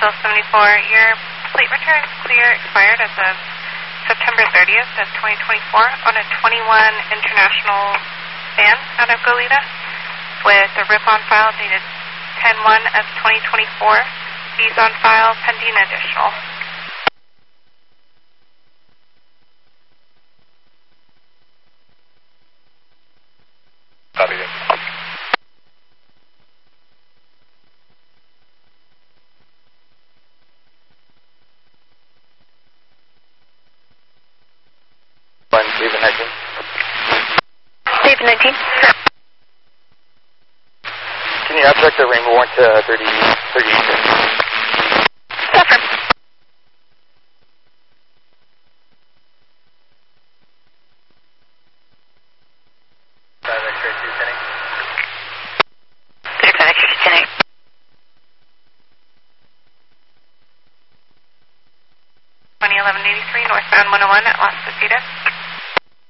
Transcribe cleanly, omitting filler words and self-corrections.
Bill 74, your plate return is clear, expired as of September 30th of 2024 on a 21 International van out of Goleta with a RIP on file dated 10/1 of 2024. Fees on file pending additional. Copy that. David 19. David 19. Can you abstract the Rainbow 1 to 38? Affirm. X-ray 210. 35 X-ray 210. 2011-83, northbound 101 at Las Positas.